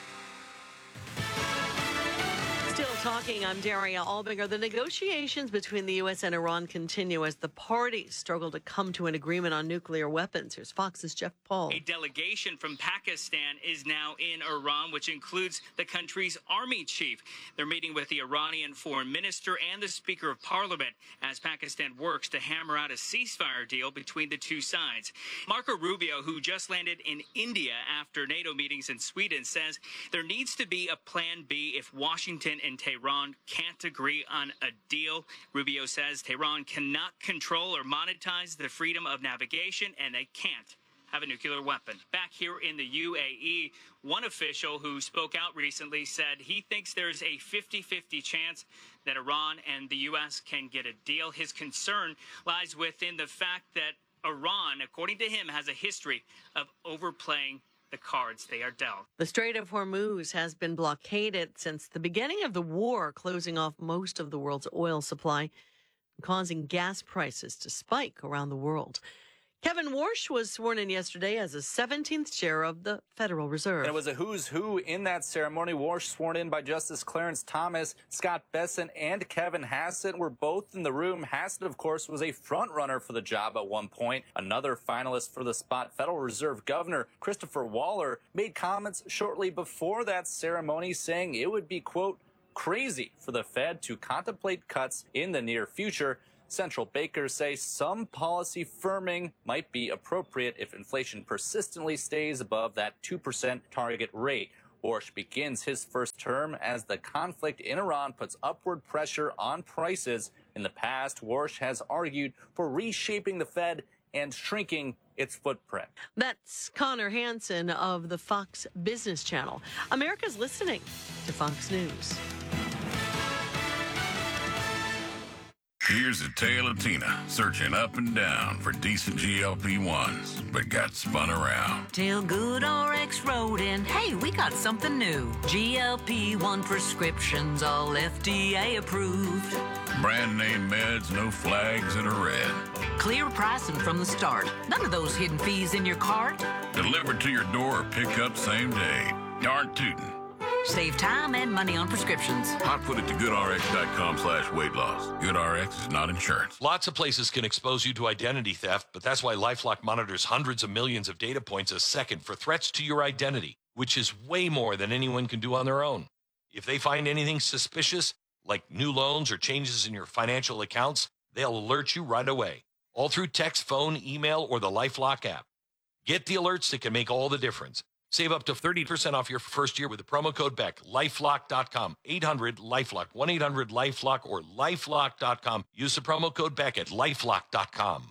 Still talking, I'm Daria Albinger. The negotiations between the U S and Iran continue as the parties struggle to come to an agreement on nuclear weapons. Here's Fox's Jeff Paul. A delegation from Pakistan is now in Iran, which includes the country's army chief. They're meeting with the Iranian foreign minister and the Speaker of Parliament as Pakistan works to hammer out a ceasefire deal between the two sides. Marco Rubio, who just landed in India after NATO meetings in Sweden, says there needs to be a plan B if Washington and Tehran can't agree on a deal. Rubio says Tehran cannot control or monetize the freedom of navigation, and they can't have a nuclear weapon. Back here in the U A E, one official who spoke out recently said he thinks there's a fifty-fifty chance that Iran and the U S can get a deal. His concern lies within the fact that Iran, according to him, has a history of overplaying the cards they are dealt. The Strait of Hormuz has been blockaded since the beginning of the war, closing off most of the world's oil supply, causing gas prices to spike around the world. Kevin Warsh was sworn in yesterday as the seventeenth chair of the Federal Reserve. And it was a who's who in that ceremony. Warsh sworn in by Justice Clarence Thomas, Scott Bessent, and Kevin Hassett were both in the room. Hassett, of course, was a front runner for the job at one point. Another finalist for the spot, Federal Reserve Governor Christopher Waller, made comments shortly before that ceremony saying it would be, quote, crazy for the Fed to contemplate cuts in the near future. Central bankers say some policy firming might be appropriate if inflation persistently stays above that two percent target rate. Warsh begins his first term as the conflict in Iran puts upward pressure on prices. In the past, Warsh has argued for reshaping the Fed and shrinking its footprint. That's Connor Hansen of the Fox Business Channel. America's listening to Fox News. Here's a tale of Tina searching up and down for decent G L P ones, but got spun around. Till GoodRx wrote in, hey, we got something new. G L P one prescriptions, all F D A approved. Brand name meds, no flags that are red. Clear pricing from the start. None of those hidden fees in your cart. Delivered to your door or pick up same day. Darn tootin'. Save time and money on prescriptions. Hot put it to goodrx.com slash weight loss. GoodRx is not insurance. Lots of places can expose you to identity theft, but that's why LifeLock monitors hundreds of millions of data points a second for threats to your identity, which is way more than anyone can do on their own. If they find anything suspicious, like new loans or changes in your financial accounts, they'll alert you right away, all through text, phone, email, or the LifeLock app. Get the alerts that can make all the difference. Save up to thirty percent off your first year with the promo code Beck. lifelock dot com, eight hundred LifeLock, one eight hundred LifeLock, or lifelock dot com. Use the promo code Beck at lifelock dot com.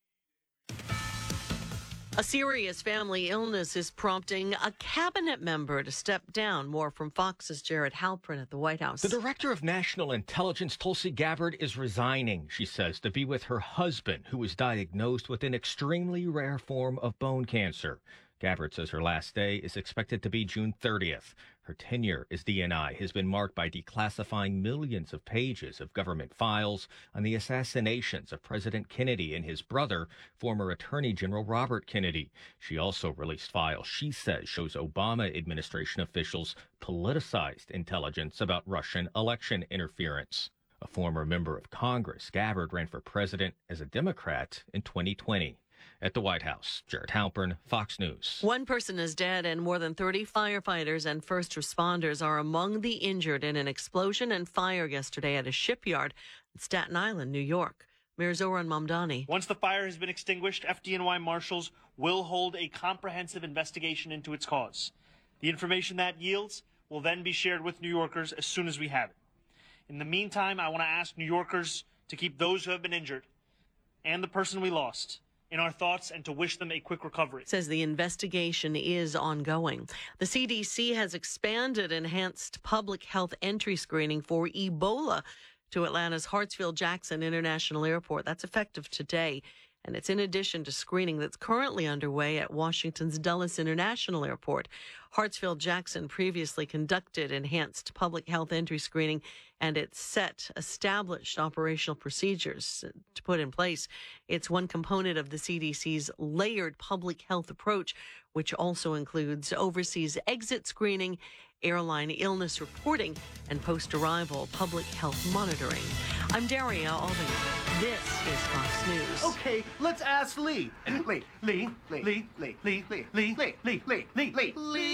A serious family illness is prompting a cabinet member to step down. More from Fox's Jared Halpern at the White House. The director of national intelligence, Tulsi Gabbard, is resigning, she says, to be with her husband, who was diagnosed with an extremely rare form of bone cancer. Gabbard says her last day is expected to be June thirtieth. Her tenure as D N I has been marked by declassifying millions of pages of government files on the assassinations of President Kennedy and his brother, former Attorney General Robert Kennedy. She also released files she says shows Obama administration officials politicized intelligence about Russian election interference. A former member of Congress, Gabbard ran for president as a Democrat in twenty twenty. At the White House, Jared Halpern, Fox News. One person is dead and more than thirty firefighters and first responders are among the injured in an explosion and fire yesterday at a shipyard in Staten Island, New York. Mayor Zoran Mamdani. Once the fire has been extinguished, F D N Y marshals will hold a comprehensive investigation into its cause. The information that yields will then be shared with New Yorkers as soon as we have it. In the meantime, I want to ask New Yorkers to keep those who have been injured and the person we lost in our thoughts and to wish them a quick recovery. Says the investigation is ongoing. The C D C has expanded enhanced public health entry screening for Ebola to Atlanta's Hartsfield-Jackson International Airport. That's effective today. And it's in addition to screening that's currently underway at Washington's Dulles International Airport. Hartsfield-Jackson previously conducted enhanced public health entry screening, and it's set established operational procedures to put in place. It's one component of the C D C's layered public health approach, which also includes overseas exit screening, airline illness reporting, and post-arrival public health monitoring. I'm Daria Albany. This is Fox News. Okay, let's ask Lee. Lee, Lee, Lee, Lee, Lee, Lee, Lee, Lee, Lee, Lee, Lee, Lee, Lee,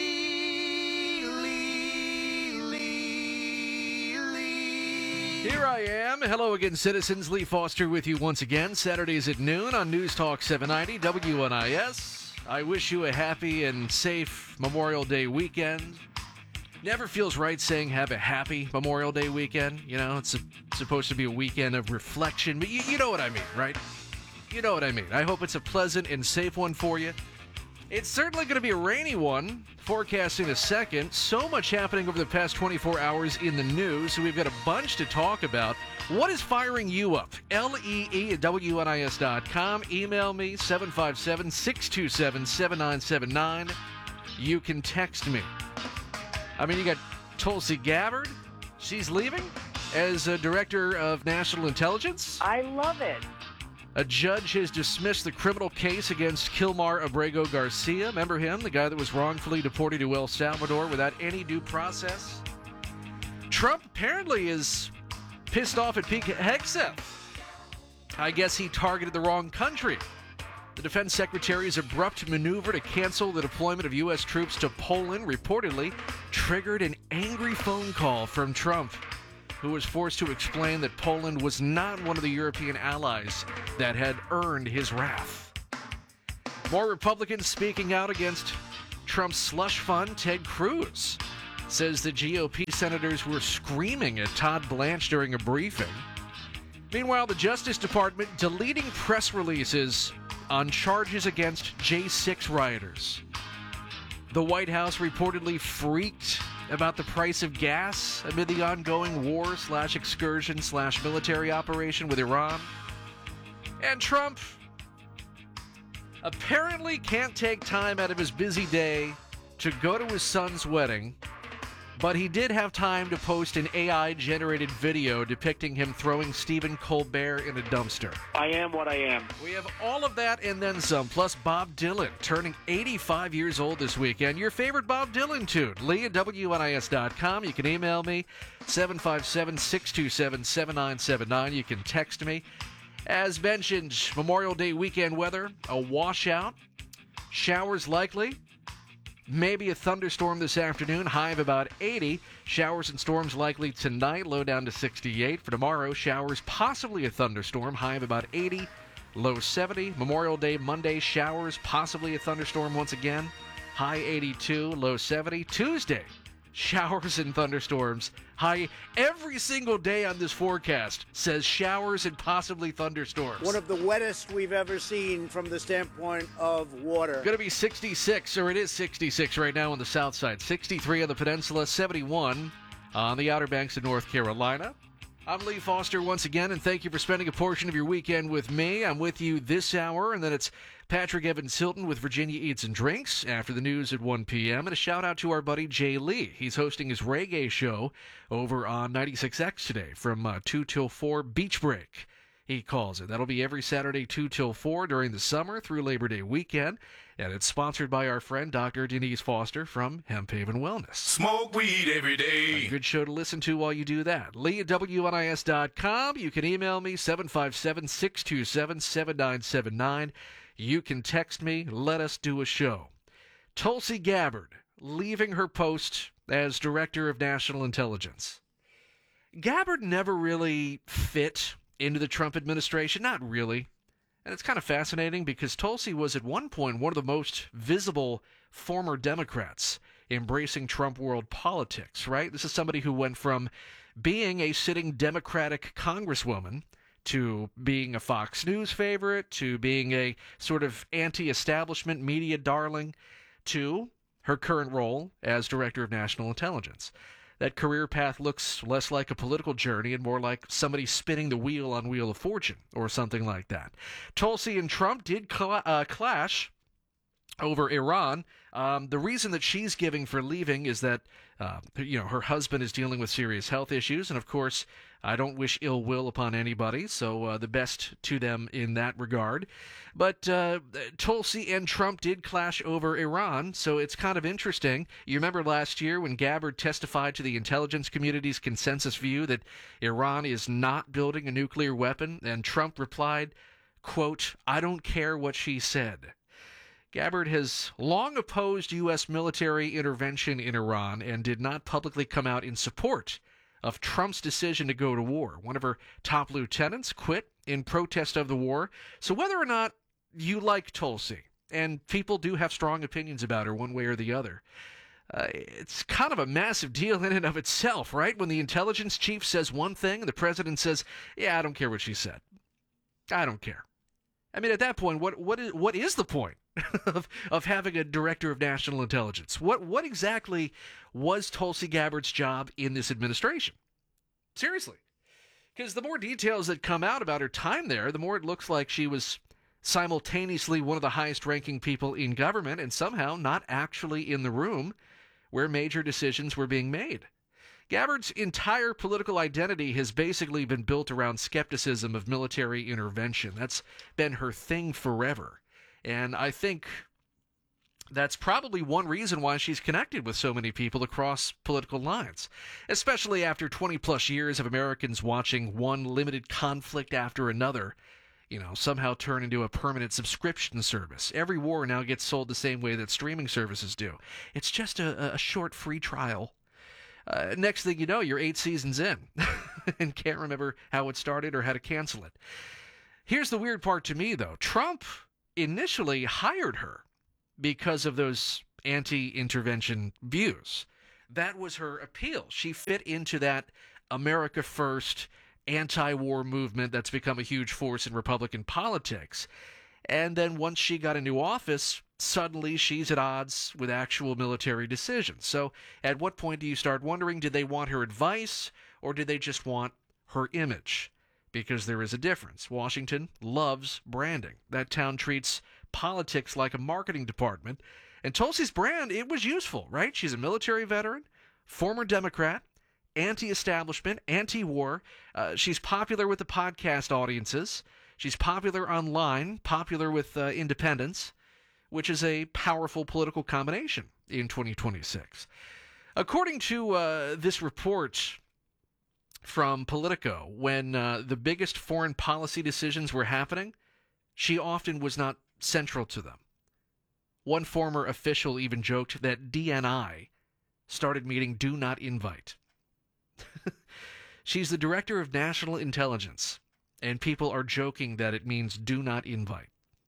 Lee, Lee, Lee, Lee. Here I am. Hello again, citizens. Lee Foster with you once again. Saturdays at noon on News Talk seven ninety W N I S. I wish you a happy and safe Memorial Day weekend. Never feels right saying have a happy Memorial Day weekend. You know, it's a, supposed to be a weekend of reflection, but you, you know what I mean, right? You know what I mean. I hope it's a pleasant and safe one for you. It's certainly going to be a rainy one, forecasting a second. So much happening over the past twenty-four hours in the news, so we've got a bunch to talk about. What is firing you up? L E E at W N I S dot com. Email me, seven five seven, six two seven, seven nine seven nine. You can text me. I mean, you got Tulsi Gabbard. She's leaving as a director of national intelligence. I love it. A judge has dismissed the criminal case against Kilmar Abrego Garcia. Remember him, the guy that was wrongfully deported to El Salvador without any due process? Trump apparently is pissed off at Pete Hegseth. I guess he targeted the wrong country. The defense secretary's abrupt maneuver to cancel the deployment of U S troops to Poland reportedly triggered an angry phone call from Trump, who was forced to explain that Poland was not one of the European allies that had earned his wrath. More Republicans speaking out against Trump's slush fund. Ted Cruz says the G O P senators were screaming at Todd Blanche during a briefing. Meanwhile, the Justice Department deleting press releases on charges against J six rioters. The White House reportedly freaked about the price of gas amid the ongoing war slash excursion slash military operation with Iran. And Trump apparently can't take time out of his busy day to go to his son's wedding, but he did have time to post an A I-generated video depicting him throwing Stephen Colbert in a dumpster. I am what I am. We have all of that and then some, plus Bob Dylan turning eighty-five years old this weekend. Your favorite Bob Dylan tune, Lee at W N I S dot com. You can email me, seven five seven, six two seven, seven nine seven nine. You can text me. As mentioned, Memorial Day weekend weather, a washout, showers likely. Maybe a thunderstorm this afternoon, high of about eighty. Showers and storms likely tonight, low down to sixty-eight. For tomorrow, showers, possibly a thunderstorm, high of about eighty, low seventy. Memorial Day, Monday, showers, possibly a thunderstorm once again, high eighty-two, low seventy. Tuesday, showers and thunderstorms, high every single day on this forecast says showers and possibly thunderstorms. One of the wettest we've ever seen from the standpoint of water. Going to be sixty-six, or it is sixty-six right now on the south side. sixty-three on the peninsula, seventy-one on the Outer Banks of North Carolina. I'm Lee Foster once again, and thank you for spending a portion of your weekend with me. I'm with you this hour, and then it's Patrick Evans Hilton with Virginia Eats and Drinks after the news at one p.m. And a shout-out to our buddy Jay Lee. He's hosting his reggae show over on ninety-six X today from uh, two till four, Beach Break, he calls it. That'll be every Saturday, two till four during the summer through Labor Day weekend. And it's sponsored by our friend Doctor Denise Foster from Hemp Haven Wellness. Smoke weed every day. A good show to listen to while you do that. Lee at W N I S dot com. You can email me, seven five seven, six two seven, seven nine seven nine. You can text me. Let us do a show. Tulsi Gabbard leaving her post as Director of National Intelligence. Gabbard never really fit into the Trump administration. Not really. And it's kind of fascinating because Tulsi was at one point one of the most visible former Democrats embracing Trump world politics, right? This is somebody who went from being a sitting Democratic congresswoman to being a Fox News favorite, to being a sort of anti-establishment media darling, to her current role as Director of National Intelligence. That career path looks less like a political journey and more like somebody spinning the wheel on Wheel of Fortune or something like that. Tulsi and Trump did cl- uh, clash over Iran. Um, the reason that she's giving for leaving is that, uh, you know, her husband is dealing with serious health issues. And, of course, I don't wish ill will upon anybody, so uh, the best to them in that regard. But uh, Tulsi and Trump did clash over Iran, so it's kind of interesting. You remember last year when Gabbard testified to the intelligence community's consensus view that Iran is not building a nuclear weapon, and Trump replied, quote, "I don't care what she said." Gabbard has long opposed U S military intervention in Iran and did not publicly come out in support of Trump's decision to go to war. One of her top lieutenants quit in protest of the war. So whether or not you like Tulsi, and people do have strong opinions about her one way or the other, uh, it's kind of a massive deal in and of itself, right? When the intelligence chief says one thing and the president says, yeah, I don't care what she said. I don't care. I mean, at that point, what what is what is the point of of having a director of national intelligence? What what exactly was Tulsi Gabbard's job in this administration? Seriously, because the more details that come out about her time there, the more it looks like she was simultaneously one of the highest-ranking people in government and somehow not actually in the room where major decisions were being made. Gabbard's entire political identity has basically been built around skepticism of military intervention. That's been her thing forever. And I think that's probably one reason why she's connected with so many people across political lines, especially after twenty plus years of Americans watching one limited conflict after another, you know, somehow turn into a permanent subscription service. Every war now gets sold the same way that streaming services do. It's just a, a short free trial. Uh, next thing you know, you're eight seasons in and can't remember how it started or how to cancel it. Here's the weird part to me, though. Trump initially hired her because of those anti-intervention views. That was her appeal. She fit into that America First anti-war movement that's become a huge force in Republican politics. And then once she got into office, suddenly she's at odds with actual military decisions. So at what point do you start wondering, did they want her advice or did they just want her image? Because there is a difference. Washington loves branding. That town treats politics like a marketing department. And Tulsi's brand, it was useful, right? She's a military veteran, former Democrat, anti-establishment, anti-war. Uh, she's popular with the podcast audiences. She's popular online, popular with uh, independents, which is a powerful political combination in twenty twenty-six. According to uh, this report from Politico, when uh, the biggest foreign policy decisions were happening, she often was not central to them. One former official even joked that D N I started meeting Do Not Invite. She's the director of national intelligence, and people are joking that it means do not invite.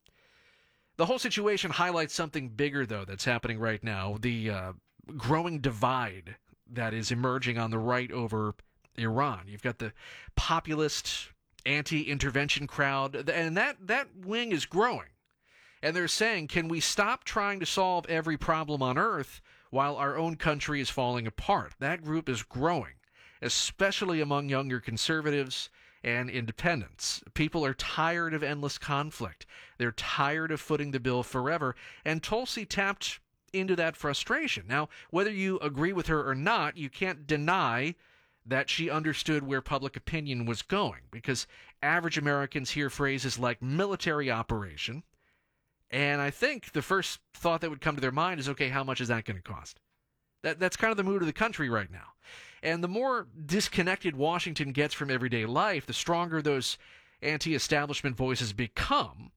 The whole situation highlights something bigger, though, that's happening right now, the uh, growing divide that is emerging on the right over Iran. You've got the populist anti-intervention crowd, and that, that wing is growing. And they're saying, can we stop trying to solve every problem on Earth while our own country is falling apart? That group is growing, especially among younger conservatives and independents. People are tired of endless conflict. They're tired of footing the bill forever, and Tulsi tapped into that frustration. Now, whether you agree with her or not, you can't deny that she understood where public opinion was going, because average Americans hear phrases like military operation, and I think the first thought that would come to their mind is, okay, how much is that going to cost? That, that's kind of the mood of the country right now. And the more disconnected Washington gets from everyday life, the stronger those anti-establishment voices become.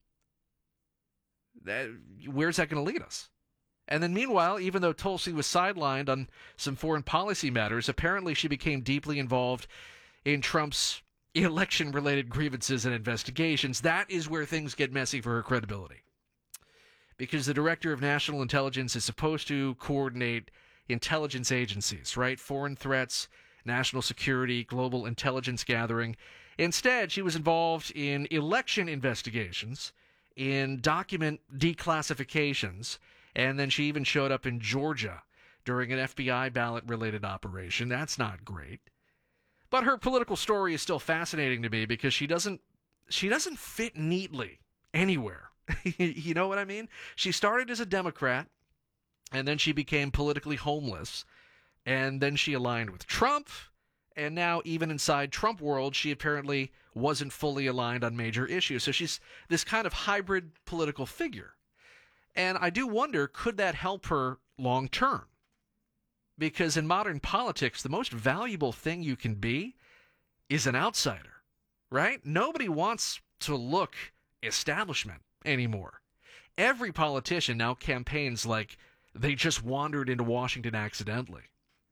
That, where's that going to lead us? And then meanwhile, even though Tulsi was sidelined on some foreign policy matters, apparently she became deeply involved in Trump's election-related grievances and investigations. That is where things get messy for her credibility. Because the director of national intelligence is supposed to coordinate intelligence agencies, right? Foreign threats, national security, global intelligence gathering. Instead, she was involved in election investigations, in document declassifications, and then she even showed up in Georgia during an F B I ballot-related operation. That's not great. But her political story is still fascinating to me because she doesn't she doesn't fit neatly anywhere. You know what I mean? She started as a Democrat, and then she became politically homeless, and then she aligned with Trump, and now even inside Trump world, she apparently wasn't fully aligned on major issues. So she's this kind of hybrid political figure. And I do wonder, could that help her long term? Because in modern politics, the most valuable thing you can be is an outsider, right? Nobody wants to look establishment anymore. Every politician now campaigns like they just wandered into Washington accidentally.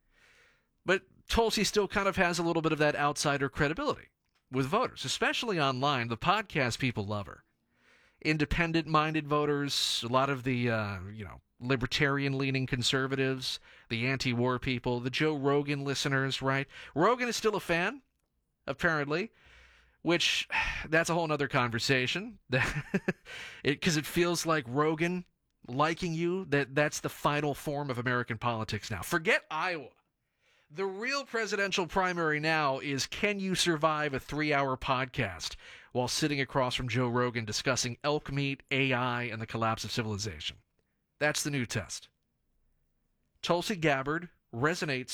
But Tulsi still kind of has a little bit of that outsider credibility with voters, especially online. The podcast people love her. Independent-minded voters, a lot of the, uh, you know, libertarian-leaning conservatives, the anti-war people, the Joe Rogan listeners, right? Rogan is still a fan, apparently, which, that's a whole other conversation. Because it, it feels like Rogan liking you, that that's the final form of American politics now. Forget Iowa. The real presidential primary now is, can you survive a three-hour podcast while sitting across from Joe Rogan discussing elk meat, A I, and the collapse of civilization? That's the new test. Tulsi Gabbard resonates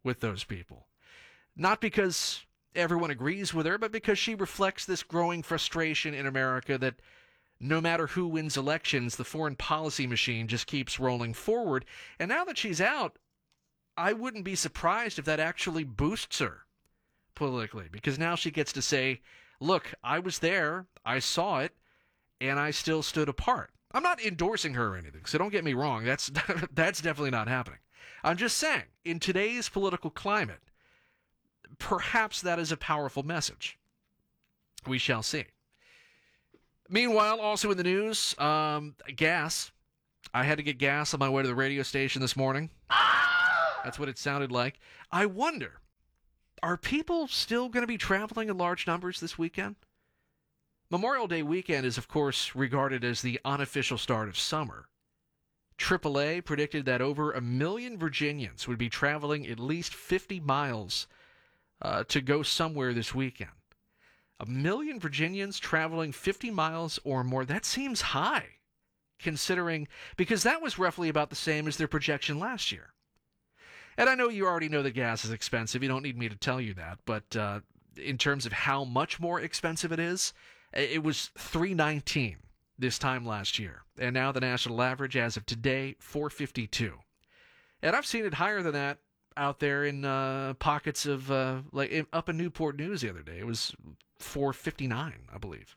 with those people. Not because everyone agrees with her, but because she reflects this growing frustration in America that no matter who wins elections, the foreign policy machine just keeps rolling forward. And now that she's out, I wouldn't be surprised if that actually boosts her politically, because now she gets to say, look, I was there, I saw it, and I still stood apart. I'm not endorsing her or anything, so don't get me wrong. That's that's definitely not happening. I'm just saying, in today's political climate, perhaps that is a powerful message. We shall see. Meanwhile, also in the news, um, gas. I had to get gas on my way to the radio station this morning. That's what it sounded like. I wonder, are people still going to be traveling in large numbers this weekend? Memorial Day weekend is, of course, regarded as the unofficial start of summer. triple A predicted that over a million Virginians would be traveling at least fifty miles uh, to go somewhere this weekend. A million Virginians traveling fifty miles or more, that seems high, considering, because that was roughly about the same as their projection last year. And I know you already know that gas is expensive. You don't need me to tell you that. But uh, in terms of how much more expensive it is, it was three nineteen this time last year. And now the national average as of today, four fifty-two. And I've seen it higher than that out there in uh, pockets of, uh, like in, up in Newport News the other day. It was four fifty-nine, I believe.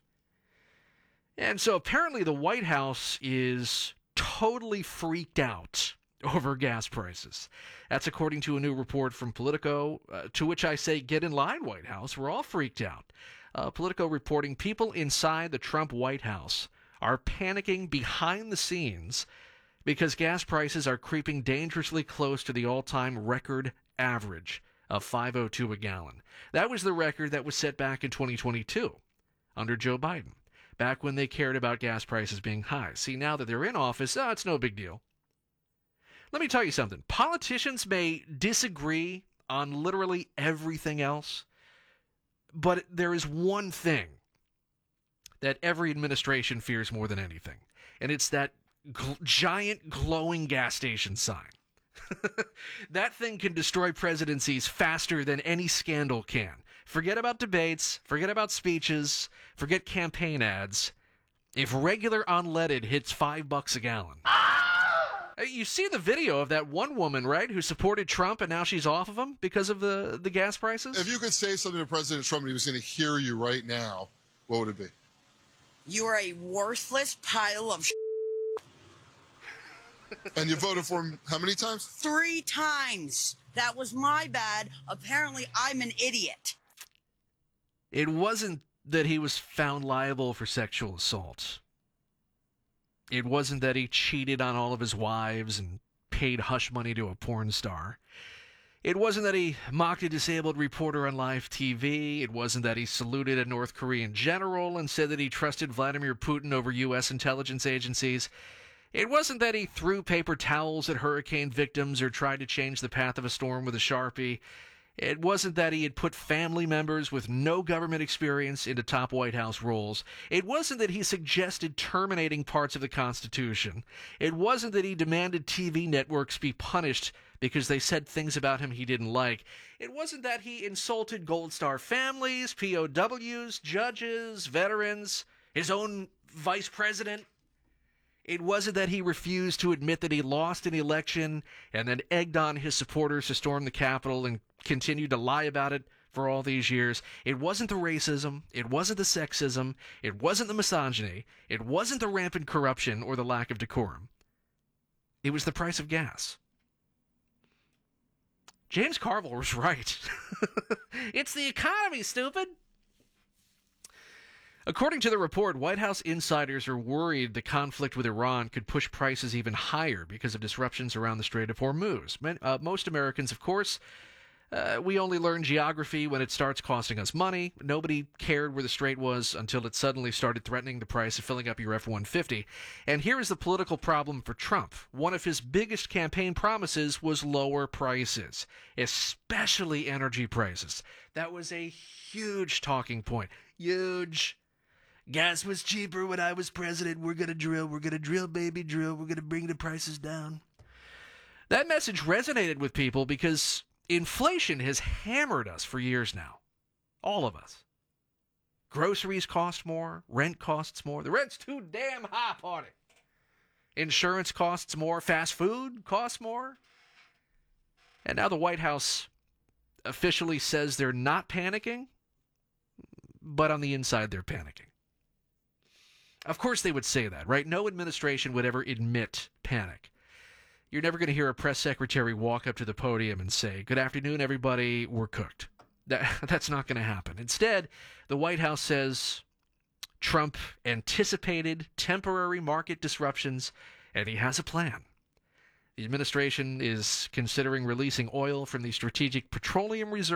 And so apparently the White House is totally freaked out over gas prices. That's according to a new report from Politico, uh, to which I say, get in line, White House. We're all freaked out. Uh, Politico reporting people inside the Trump White House are panicking behind the scenes because gas prices are creeping dangerously close to the all-time record average of five oh two a gallon. That was the record that was set back in twenty twenty-two under Joe Biden, back when they cared about gas prices being high. See, now that they're in office, oh, it's no big deal. Let me tell you something. Politicians may disagree on literally everything else, but there is one thing that every administration fears more than anything, and it's that gl- giant glowing gas station sign. That thing can destroy presidencies faster than any scandal can. Forget about debates, forget about speeches, forget campaign ads. If regular unleaded hits five bucks a gallon. You see the video of that one woman, right, who supported Trump and now she's off of him because of the, the gas prices? If you could say something to President Trump and he was going to hear you right now, what would it be? You are a worthless pile of sh**. And you voted for him how many times? Three times. That was my bad. Apparently, I'm an idiot. It wasn't that he was found liable for sexual assault. It wasn't that he cheated on all of his wives and paid hush money to a porn star. It wasn't that he mocked a disabled reporter on live T V. It wasn't that he saluted a North Korean general and said that he trusted Vladimir Putin over U S intelligence agencies. It wasn't that he threw paper towels at hurricane victims or tried to change the path of a storm with a Sharpie. It wasn't that he had put family members with no government experience into top White House roles. It wasn't that he suggested terminating parts of the Constitution. It wasn't that he demanded T V networks be punished because they said things about him he didn't like. It wasn't that he insulted Gold Star families, P O Ws, judges, veterans, his own vice president. It wasn't that he refused to admit that he lost an election and then egged on his supporters to storm the Capitol and continued to lie about it for all these years. It wasn't the racism. It wasn't the sexism. It wasn't the misogyny. It wasn't the rampant corruption or the lack of decorum. It was the price of gas. James Carville was right. It's the economy, stupid. According to the report, White House insiders are worried the conflict with Iran could push prices even higher because of disruptions around the Strait of Hormuz. Uh, most Americans, of course, uh, we only learn geography when it starts costing us money. Nobody cared where the strait was until it suddenly started threatening the price of filling up your F one fifty. And here is the political problem for Trump. One of his biggest campaign promises was lower prices, especially energy prices. That was a huge talking point. Huge. Gas was cheaper when I was president. We're going to drill. We're going to drill, baby, drill. We're going to bring the prices down. That message resonated with people because inflation has hammered us for years now. All of us. Groceries cost more. Rent costs more. The rent's too damn high, party. Insurance costs more. Fast food costs more. And now the White House officially says they're not panicking, but on the inside they're panicking. Of course they would say that, right? No administration would ever admit panic. You're never going to hear a press secretary walk up to the podium and say, "Good afternoon, everybody, we're cooked." That, that's not going to happen. Instead, the White House says Trump anticipated temporary market disruptions, and he has a plan. The administration is considering releasing oil from the Strategic Petroleum Reserve